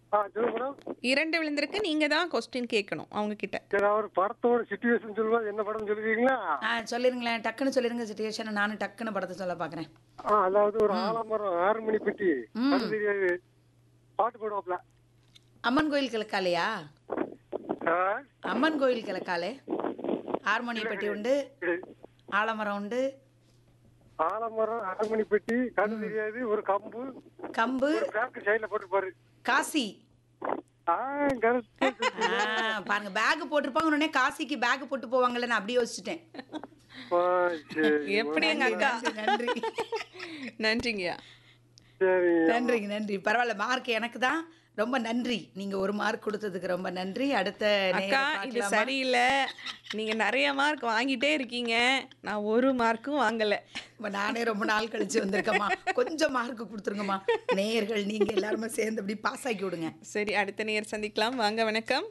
சொல்லுங்க மேடம். 2 விழுந்திருக்கு. நீங்க தான் கொஸ்டின் கேட்கணும் அவங்க கிட்ட. சரி, அவர் படத்தோட சிச்சுவேஷன் சொல்லுவாரு, என்ன படம் சொல்லுவீங்களா? சொல்லிருங்களேன், டக்குன்னு சொல்லிருங்க சிச்சுவேஷன். நானும் டக்குன்னு படத்தை சொல்ல பாக்குறேன். அதாவது ஒரு ஆலமரம் 6 மணி பெட்டி அது தெரியாது பாட்டு போடுவாப்ல. அம்மன் கோயில் கிழக்காலையா? ஆ, அம்மன் கோயில் கிழக்காலே. ஹார்மோனி பெட்டி உண்டு, இது ஆலமரம் உண்டு, ஆலமரம் 6 மணி பெட்டி கண்ணு தெரியாது, ஒரு கம்பு, கம்பு, ஒரு பேக் சைடுல போட்டுப்பாரு. காசி. correct. பாருங்க, பேக் போட்டிருப்பாங்க. உடனே காசிக்கு பேக் போட்டு போவாங்கல்ல, நான் அப்படி யோசிச்சுட்டேன். சரி, எப்படி எங்க அக்கா? நன்றி நன்றிங்கய்யா. சரி. நன்றிங்க, நன்றி. பரவாயில்ல, மார்க் எனக்கு தான். ரொம்ப நன்றி. நீங்க ஒரு மார்க் கொடுத்ததுக்கு ரொம்ப நன்றி. அடுத்த அக்கா, இது சரியில்லை. நீங்க நிறைய மார்க் வாங்கிட்டே இருக்கீங்க, நான் ஒரு மார்க்கும் வாங்கல. நானே ரொம்ப நாள் கழிச்சு வந்திருக்கேம்மா. கொஞ்சம் மார்க் கொடுத்துருங்கம்மா. நேயர்கள் நீங்க எல்லாருமே சேர்ந்து அப்படி பாஸ் ஆக்கி விடுங்க. சரி, அடுத்த நேயர் சந்திக்கலாம். வாங்க. வணக்கம்.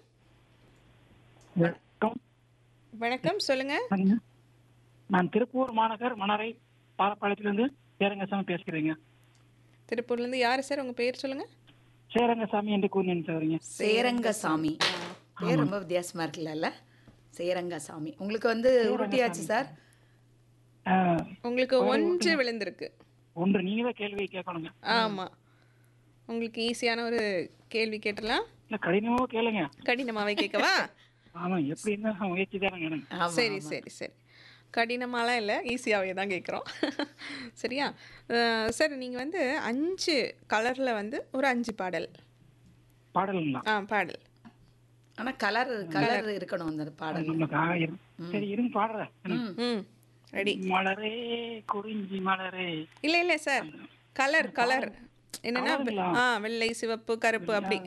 வணக்கம், சொல்லுங்க. நான் திருப்பூர் மாநகர் மணரை பாலப்பாளையத்திலிருந்து சேரங்கசாமி பேசுகிறேங்க. திருப்பூர்ல இருந்து யாரு சார்? உங்க பேர் சொல்லுங்க. சேரங்கசாமி என்று கூறினேன் சார்ங்க. சேரங்கசாமி பேர் ரொம்ப வித்தியாசமா இருக்குல்ல. சேரங்கசாமி. உங்களுக்கு வந்து உருட்டியாச்சு சார். உங்களுக்கு 1 விழுந்திருக்கு. ஒன்று நீங்க தான் கேள்வி கேட்கணுங்க. ஆமா, உங்களுக்கு ஈஸியான ஒரு கேள்வி கேட்டலாம். இல்ல, கடினமாவோ கேளுங்க. கடினமாவே கேட்கவா? ஆமா, எப்படி இருந்தா முயற்சி தானங்க எனக்கு. சரி சரி சரி, கடினமாலாம் இல்லை, ஈஸியாகவே தான் கேட்குறோம். சரியா சார்? நீங்கள் வந்து 5 கலரில் வந்து ஒரு 5 பாடல். பாடலுங்களா? பாடல். ஆனா கலர் கலர் இருக்கணும் அந்த பாடல். நமக்கு 1000. சரி, இருங்க பாடுறேன். ம், ரெடி. மலரே குறிஞ்சி மலரே. இல்லை இல்லை சார், கலர் கலர் என்னன்னா வெள்ளை, சிவப்பு, கருப்பு அப்படி.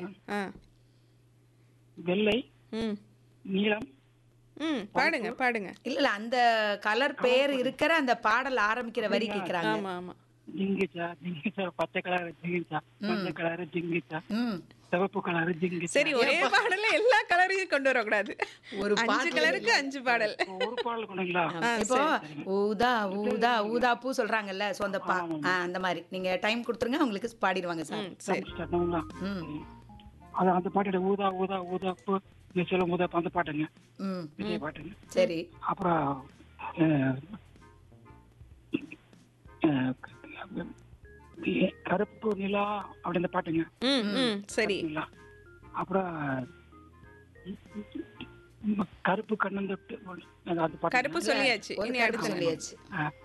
வெள்ளை, ம் நீலம். பாடுங்க பாடுங்க. இல்ல, அந்த கலர் பேர் இருக்கிற அந்த பாடல் ஆரம்பிக்கிற வரி கேக்குறாங்க. ஆமா ஆமா. ஜிங்கிச்சா ஜிங்கிச்சா, பச்சை கலர் ஜிங்கிச்சா, மஞ்சள் கலர் ஜிங்கிச்சா, சிவப்பு கலர் ஜிங்கிச்சா. சரி, ஒரே பாடல எல்லா கலரையும் கொண்டு வரக்கூடாது. ஒரு 5 கலருக்கு 5 பாடல். ஒரு பாடல் கொண்டுங்களா? இப்போ ஊதா ஊதா ஊதா பூ சொல்றாங்கல்ல, சோ அந்த அந்த மாதிரி நீங்க டைம் கொடுத்துருங்க, உங்களுக்கு பாடிடுவாங்க சார். சரி. அது அந்த பாட்டோட ஊதா ஊதா ஊதா பூ சொல்லும் ஊதா அந்த பாட்டுங்க. விஜய் பாட்டுங்க. சரி. அப்புறம் கருப்பு நிலா அப்படி அந்த பாட்டுங்க. சரி. அப்புறம் கருப்பு கண்ணன் தொட்டு அந்த பாட்டு. கருப்பு சொல்லியாச்சு, இனி அடுத்து சொல்லியாச்சு.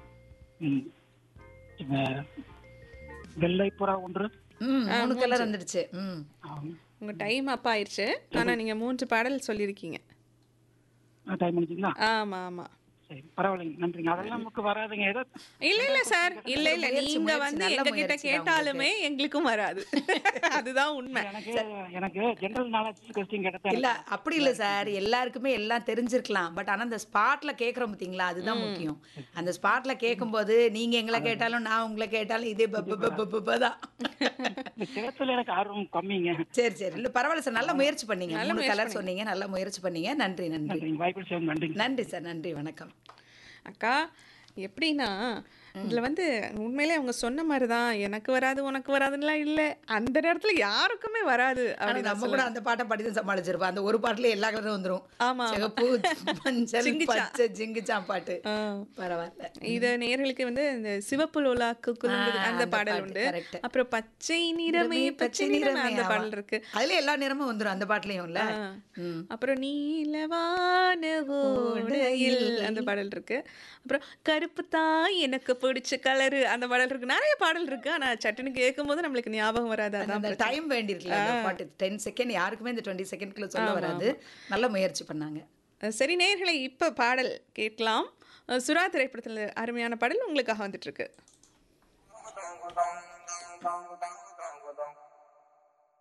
வெள்ளை புறா ஒன்று. 3 கலர் வந்துடுச்சு. உங்க டைம் அப்ப ஆயிடுச்சு. ஆனா நீங்க 3 பாடல் சொல்லிருக்கீங்க. டைம் முடிஞ்சுங்களா? ஆமா ஆமா. சரி, பரவாயில்லைங்க, நன்றிங்க. அதெல்லாம் நமக்கு வராதுங்க. ஏதோ இல்ல இல்ல சார், இல்ல இல்ல, நீங்க வந்து எங்க கிட்ட கேட்டாலுமே எங்களுக்கும் வராது. அதுதான் உண்மை. எனக்கு ஜெனரல் நாலேஜ் क्वेश्चन கேட்டா இல்ல, அப்படி இல்ல சார், எல்லாருக்குமே எல்லாம் தெரிஞ்சிருக்கலாம். பட் ஆனா அந்த ஸ்பாட்ல கேக்குறோம் பாத்தீங்களா, அதுதான் முக்கியம். அந்த ஸ்பாட்ல கேட்கும்போது நீங்க எங்களை கேட்டாலும் நான் உங்களை கேட்டாலும் இதே தான். சிவத்துல எனக்கு ஆர்வம் கம்மிங்க. சரி சரி, இல்ல பரவாயில்ல சார், நல்ல முயற்சி பண்ணீங்க. 3 கலர் சொன்னீங்க, நல்ல முயற்சி பண்ணீங்க. நன்றி நன்றி நன்றி சார், நன்றி, வணக்கம். அக்கா, எப்படின்னா இதில் வந்து உண்மையிலே அவங்க சொன்ன மாதிரி தான், எனக்கு வராது உனக்கு வராதுன்னெலாம் இல்லை. அந்த நேரத்தில் யாருக்குமே வராது. அப்படி நம்ம கூட அந்த பாட்டை பாடி தான் சமாளிச்சிருப்போம். அந்த ஒரு பாட்டுல எல்லா கலரும் வந்துடும். ஆமாம், சிவப்பு, மஞ்சள், பச்சை, ஜிங்கிச்சா பாட்டு. பரவாயில்ல. இது நேயர்களுக்கு வந்து இந்த சிவப்பு லோலாக்கு குலுங்குது அந்த பாடல் உண்டு. அப்புறம் பச்சை நிறமே பச்சை நிறமே அந்த பாடல் இருக்கு. அதுல எல்லா நிறமும் வந்துடும் அந்த பாட்டுலயும் இல்ல. அப்புறம் நீலவான ஓடையில் அந்த பாடல் இருக்கு. அப்புறம் கருப்பு தான் எனக்கு பிடிச்ச கலரு அந்த பாடல் இருக்கு. நிறைய பாடல் இருக்கு. ஆனா சட்டுன்னு கேட்கும் போது நம்மளுக்கு ஞாபகம் வராது. அந்த டைம் வேண்டியிருக்குல்ல அந்த பாட்டு. 10 செகண்ட் யாருக்குமே இந்த 20 செகண்ட்குள்ள சொல்ல வராது. நல்ல முயற்சி பண்ணாங்க. சரி நேயர்களை, இப்ப பாடல் கேட்கலாம். சுறா திரைப்படத்தில் அருமையான பாடல் உங்களுக்காக வந்துட்டு இருக்கு.